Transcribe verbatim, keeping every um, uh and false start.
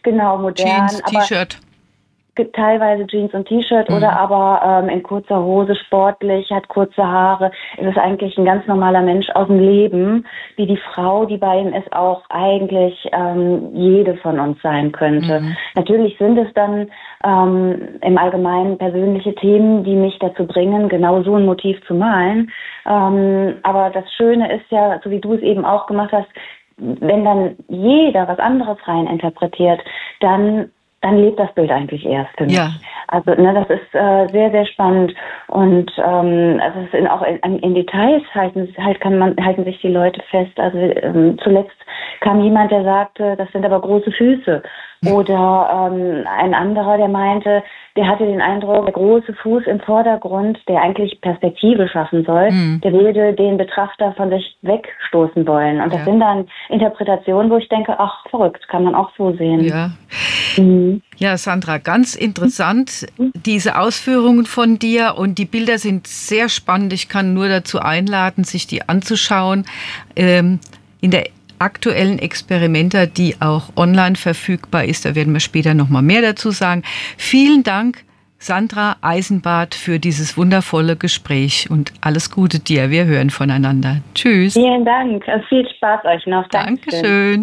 genau, modern. Jeans, aber T-Shirt. Teilweise Jeans und T-Shirt mhm. oder aber ähm, in kurzer Hose, sportlich, hat kurze Haare. Es ist eigentlich ein ganz normaler Mensch aus dem Leben, wie die Frau, die bei ihm ist, auch eigentlich ähm, jede von uns sein könnte. Mhm. Natürlich sind es dann ähm, im Allgemeinen persönliche Themen, die mich dazu bringen, genau so ein Motiv zu malen. Ähm, aber das Schöne ist ja, so wie du es eben auch gemacht hast, wenn dann jeder was anderes rein interpretiert, dann dann lebt das Bild eigentlich erst für mich. Ja. Also ne, das ist äh, sehr, sehr spannend und ähm, also es sind auch in, in Details halten halt kann man halten sich die Leute fest. Also ähm, zuletzt kam jemand, der sagte, das sind aber große Füße. Oder ähm, ein anderer, der meinte, der hatte den Eindruck, der große Fuß im Vordergrund, der eigentlich Perspektive schaffen soll, mhm. der würde den Betrachter von sich wegstoßen wollen. Und das ja. sind dann Interpretationen, wo ich denke, ach, verrückt, kann man auch so sehen. Ja, mhm. ja, Sandra, ganz interessant, mhm. diese Ausführungen von dir, und die Bilder sind sehr spannend. Ich kann nur dazu einladen, sich die anzuschauen. Ähm, in der aktuellen Experimenta, die auch online verfügbar ist. Da werden wir später noch mal mehr dazu sagen. Vielen Dank, Sandra Eisenbart, für dieses wundervolle Gespräch und alles Gute dir. Wir hören voneinander. Tschüss. Vielen Dank. Viel Spaß euch noch. Dankeschön. Dankeschön.